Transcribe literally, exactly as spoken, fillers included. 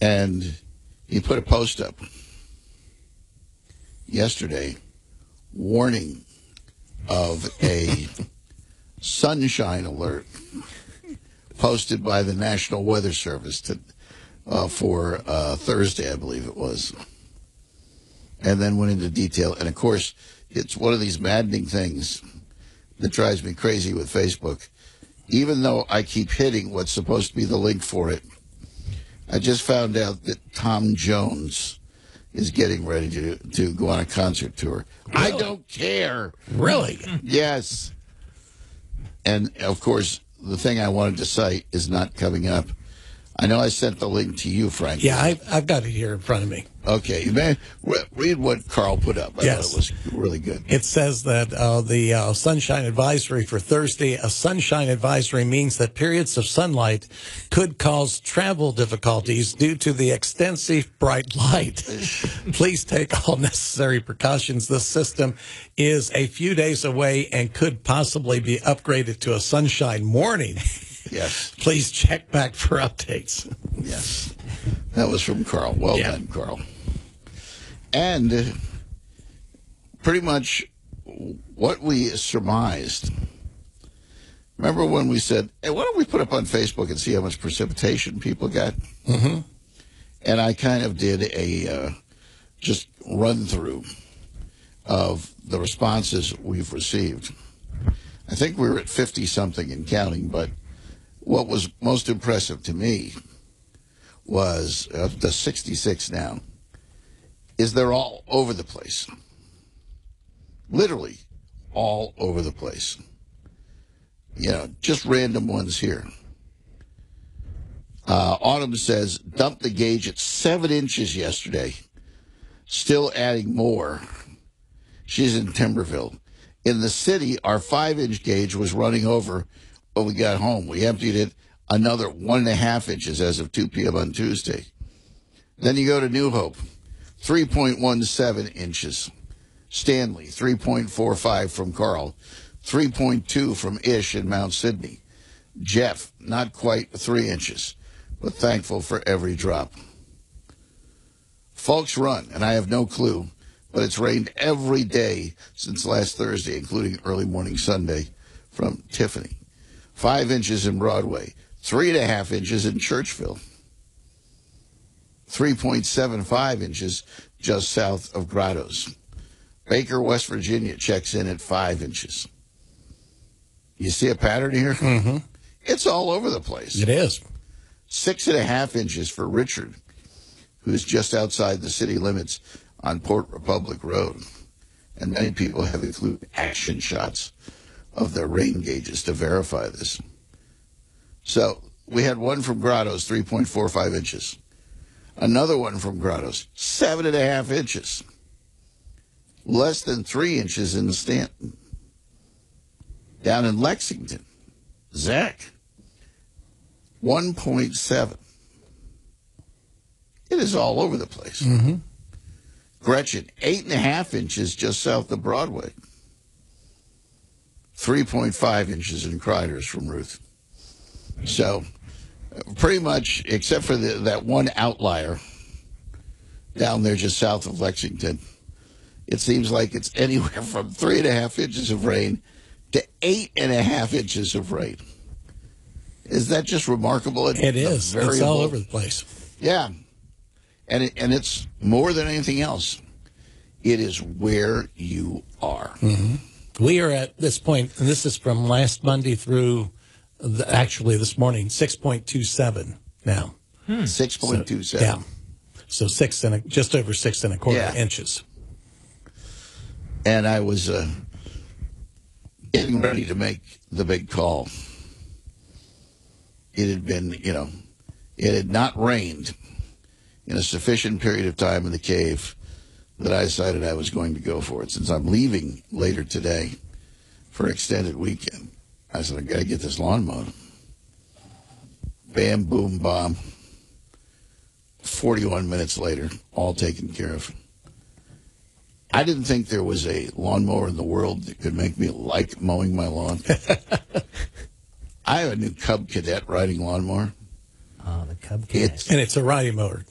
And he put a post up yesterday warning of a sunshine alert posted by the National Weather Service to, uh, for uh, Thursday, I believe it was. And then went into detail. And, of course, it's one of these maddening things that drives me crazy with Facebook. Even though I keep hitting what's supposed to be the link for it, I just found out that Tom Jones is getting ready to to go on a concert tour. Really? I don't care. Really? Yes. And, of course, the thing I wanted to cite is not coming up. I know I sent the link to you, Frank. Yeah, I, I've got it here in front of me. Okay. You may read what Carl put up. I yes. thought it was really good. It says that uh, the uh, sunshine advisory for Thursday, a sunshine advisory means that periods of sunlight could cause travel difficulties due to the extensive bright light. Please take all necessary precautions. This system is a few days away and could possibly be upgraded to a sunshine morning. Yes. Please check back for updates. Yes. That was from Carl. Well yeah. done, Carl. And uh, pretty much what we surmised. Remember when we said, hey, why don't we put up on Facebook and see how much precipitation people got? Mm-hmm. And I kind of did a uh, just run through of the responses we've received. I think we were at fifty-something and counting, but what was most impressive to me was uh, the sixty-six now, is they're all over the place. Literally all over the place. You know, just random ones here. Uh, Autumn says, dumped the gauge at seven inches yesterday. Still adding more. She's in Timberville. In the city, our five-inch gauge was running over when we got home. We emptied it another one and a half inches as of two p.m. on Tuesday. Then you go to New Hope, three point one seven inches. Stanley, three point four five from Carl, three point two from Ish in Mount Sydney. Jeff, not quite three inches, but thankful for every drop. Folks Run, and I have no clue, but it's rained every day since last Thursday, including early morning Sunday, from Tiffany. Five inches in Broadway, three and a half inches in Churchville, three point seven five inches just south of Grottoes. Baker, West Virginia checks in at five inches. You see a pattern here? Mm-hmm. It's all over the place. It is. Six and a half inches for Richard, who's just outside the city limits on Port Republic Road. And many people have included action shots of their rain gauges to verify this. So we had one from Grottoes, three point four five inches. Another one from Grottoes, seven and a half inches. Less than three inches in Stanton. Down in Lexington, Zach, one point seven. It is all over the place. Mm-hmm. Gretchen, eight and a half inches just south of Broadway. three point five inches in Criders from Ruth. So, pretty much, except for the, that one outlier down there just south of Lexington, it seems like it's anywhere from three and a half inches of rain to eight and a half inches of rain. Is that just remarkable? It is. It's all over the place. Yeah. And it, and it's more than anything else. It is where you are. Mm-hmm. We are at this point, and this is from last Monday through the, actually this morning, six point two seven now. Hmm. six point two seven. So, yeah. So six and a, just over six and a quarter yeah. inches. And I was uh, getting ready to make the big call. It had been, you know, it had not rained in a sufficient period of time in the cave that I decided I was going to go for it. Since I'm leaving later today for an extended weekend, I said, I've got to get this lawn mowed. Bam, boom, bomb. forty-one minutes later, all taken care of. I didn't think there was a lawnmower in the world that could make me like mowing my lawn. I have a new Cub Cadet riding lawnmower. Oh, the Cub Cadet. And it's a riding mower.